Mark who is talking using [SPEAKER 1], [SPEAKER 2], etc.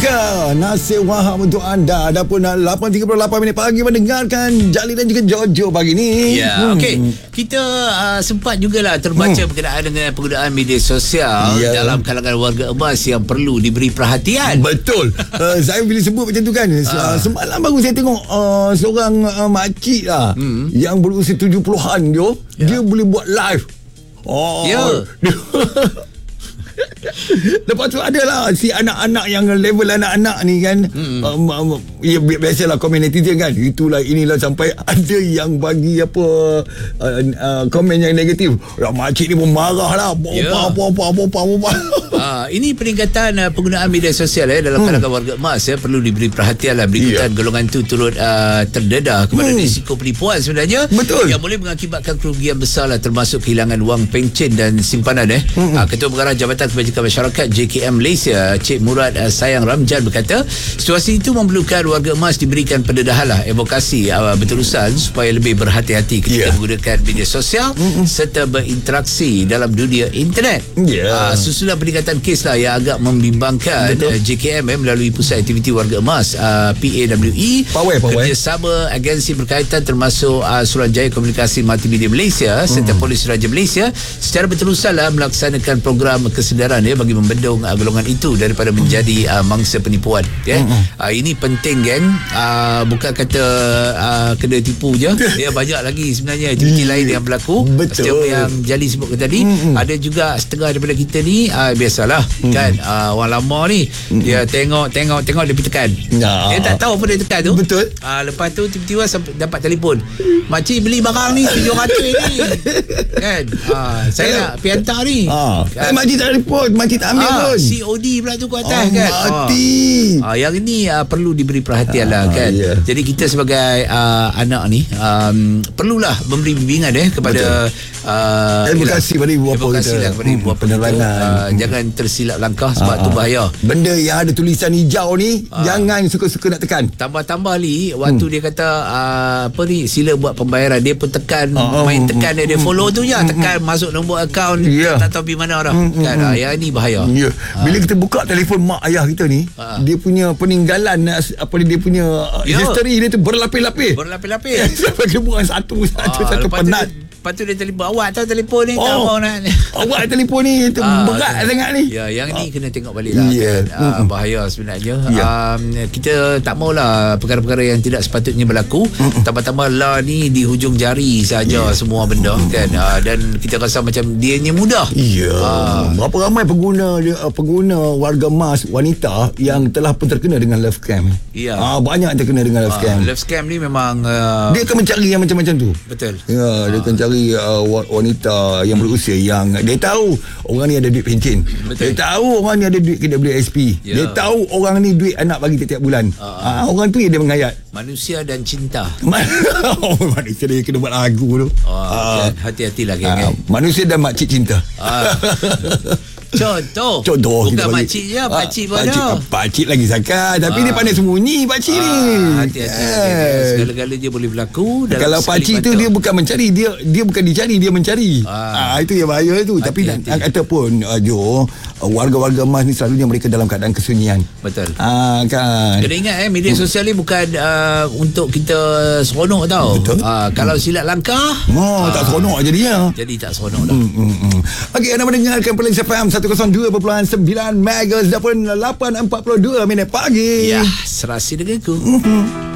[SPEAKER 1] Suka nasib waham untuk anda. Dah pun 8.38 minit pagi mendengarkan Jali dan juga Jojo pagi ni.
[SPEAKER 2] Ya, okey. Kita sempat jugalah terbaca berkenaan dengan penggunaan media sosial dalam kalangan warga emas yang perlu diberi perhatian.
[SPEAKER 1] Betul. Saya bila sebut macam tu kan, semalam baru saya tengok seorang makcik lah yang berusia 70-an dia boleh buat live. Lepas tu adalah si anak-anak yang level anak-anak ni kan, biasalah komen netizen kan, itulah inilah, sampai ada yang bagi komen yang negatif. Makcik ni pun marah lah, apa.
[SPEAKER 2] Ini peningkatan penggunaan media sosial dalam kalangan warga emas perlu diberi perhatian lah. Berikutan golongan tu turut terdedah kepada risiko penipuan sebenarnya.
[SPEAKER 1] Betul.
[SPEAKER 2] Yang boleh mengakibatkan kerugian besar lah, termasuk kehilangan wang pencen dan simpanan. Ketua Pengarah Jabatan Kebajikan Masyarakat JKM Malaysia, Cik Murad Sayang Ramjan berkata, situasi itu memerlukan warga emas diberikan pendedahan lah, advokasi berterusan supaya lebih berhati-hati ketika menggunakan media sosial serta berinteraksi dalam dunia internet. Susulan peningkatan kes lah yang agak membimbangkan, JKM melalui Pusat Aktiviti Warga Emas PAWE kerjasama agensi berkaitan termasuk Suruhanjaya Komunikasi Multimedia Malaysia serta Polis Raja Malaysia secara berterusan lah melaksanakan program kesedaran bagi membendung golongan itu daripada menjadi mangsa penipuan. Ini penting geng, bukan kata kena tipu je. Banyak lagi sebenarnya aktiviti lain yang berlaku. Seperti apa yang Jali sebutkan tadi. Ada juga setengah daripada kita ni biasalah kan, orang lama ni dia tengok dia pergi tekan. Dia tak tahu apa dia tekan tu.
[SPEAKER 1] Betul.
[SPEAKER 2] Lepas tu tiba-tiba dapat telefon, makcik beli barang ni 700 ni kan, saya nak pergi hantar ni.
[SPEAKER 1] Makcik tak telefon, makcik tak ambil pun.
[SPEAKER 2] COD pula tu ke atas kan.
[SPEAKER 1] Mati.
[SPEAKER 2] Yang ini perlu diberi perhatian lah kan. Jadi kita sebagai anak ni perlulah memberi bimbingan kepada
[SPEAKER 1] edukasi pada ibu bapa kita,
[SPEAKER 2] kepada ibu bapa
[SPEAKER 1] penerangan.
[SPEAKER 2] Jangan tersilap langkah sebab tu bahaya.
[SPEAKER 1] Benda yang ada tulisan hijau ni jangan suka-suka nak tekan.
[SPEAKER 2] Tambah-tambah li waktu dia kata sila buat pembayaran, dia pun tekan, main tekan dia follow tu je, tekan masuk nombor akaun, tak tahu pergi mana dah kan. Yang ni bahaya.
[SPEAKER 1] Bila kita buka telefon mak ayah kita ni, dia punya peninggalan dia punya history dia tu berlapis-lapis. Sampai dia buang satu penat.
[SPEAKER 2] Lepas tu dia telefon, awak tahu telefon ni tak mau nak.
[SPEAKER 1] Awak telefon ni berat sangat ni.
[SPEAKER 2] Yang ni kena tengok balik lah kan. Bahaya sebenarnya. Kita tak maulah perkara-perkara yang tidak sepatutnya berlaku. Tambah-tambah lah ni di hujung jari saja semua benda kan. Dan kita rasa macam dianya mudah. Berapa ramai pengguna warga emas wanita yang telah pun terkena dengan love scam. Banyak terkena dengan love scam. Love scam ni memang
[SPEAKER 1] dia akan mencari yang macam-macam tu.
[SPEAKER 2] Betul.
[SPEAKER 1] Dia akan cari wanita yang berusia yang dia tahu orang ni ada duit pencen. Dia tahu orang ni ada duit KWSP. Dia tahu orang ni duit anak bagi tiap-tiap bulan. Orang tu yang dia mengayat.
[SPEAKER 2] Manusia dan cinta.
[SPEAKER 1] Manusia dia kena buat lagu tu.
[SPEAKER 2] Hati-hatilah geng.
[SPEAKER 1] Manusia dan makcik cinta.
[SPEAKER 2] Contoh bukan makcik je, pakcik pun ada.
[SPEAKER 1] Pakcik lagi sakar, tapi dia pandai sembunyi pakcik ni.
[SPEAKER 2] Hati-hati. Segala-gala dia boleh berlaku.
[SPEAKER 1] Kalau pakcik tu dia bukan mencari, dia bukan dicari, dia mencari. Itu yang bahaya tu. Tapi nak kata pun warga-warga emas ni selalunya mereka dalam keadaan kesunyian.
[SPEAKER 2] Betul.
[SPEAKER 1] Kan.
[SPEAKER 2] Kena ingat media sosial ni bukan untuk kita seronok tau. Kalau silap langkah
[SPEAKER 1] tak seronok jadinya.
[SPEAKER 2] Jadi tak seronok dah.
[SPEAKER 1] Okey, anda mendengarkan Perlis FM 102.9 MHz dah pun 8.42 minit pagi.
[SPEAKER 2] Serasi denganku.